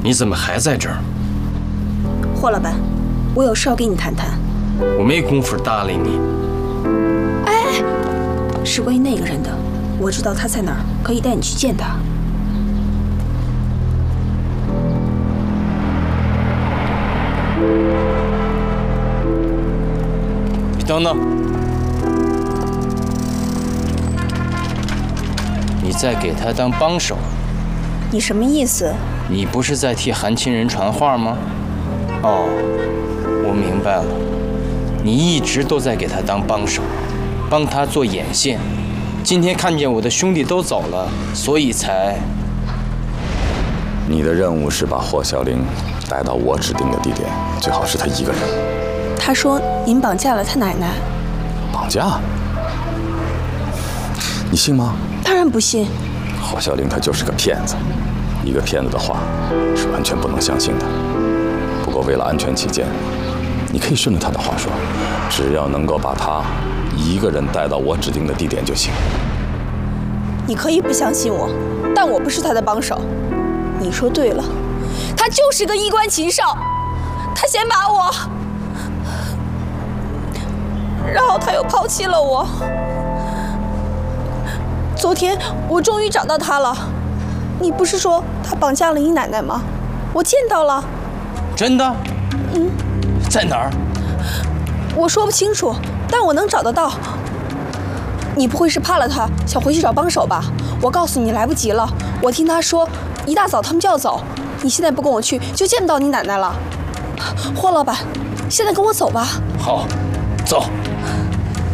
你怎么还在这儿？ 霍老板，我有事要跟你谈谈。 我没工夫搭理你。 哎，是关于那个人的，我知道他在哪儿，可以带你去见他。 你等等，你在给他当帮手？ 你什么意思？ 你不是在替韩亲人传话吗？哦，我明白了，你一直都在给他当帮手，帮他做眼线。今天看见我的兄弟都走了，所以才…… 你的任务是把霍小玲带到我指定的地点，最好是他一个人。 他说您绑架了他奶奶。 绑架？你信吗？ 当然不信。 霍小玲她就是个骗子，一个骗子的话是完全不能相信的。不过为了安全起见，你可以顺着他的话说，只要能够把他一个人带到我指定的地点就行。 你可以不相信我，但我不是他的帮手。你说对了，他就是个衣冠禽兽。他先把我，然后他又抛弃了我。昨天我终于找到他了。你不是说他绑架了你奶奶吗？我见到了。 真的？在哪儿？ 我说不清楚，但我能找得到。你不会是怕了他，想回去找帮手吧？我告诉你，来不及了。我听他说，一大早他们就要走。你现在不跟我去，就见不到你奶奶了。霍老板，现在跟我走吧。 好，走。